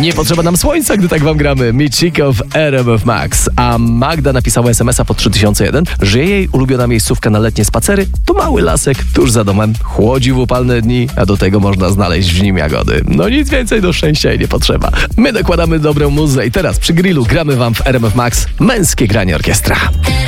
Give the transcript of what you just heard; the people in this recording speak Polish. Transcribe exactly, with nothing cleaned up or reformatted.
Nie potrzeba nam słońca, gdy tak wam gramy. Michiko w R M F Max. A Magda napisała es em es a pod trzy tysiące jeden, że jej ulubiona miejscówka na letnie spacery to mały lasek tuż za domem. Chłodzi w upalne dni, a do tego można znaleźć w nim jagody. No nic więcej do szczęścia jej nie potrzeba. My dokładamy dobrą muzę i teraz przy grillu gramy wam w R M F Max męskie granie orkiestra.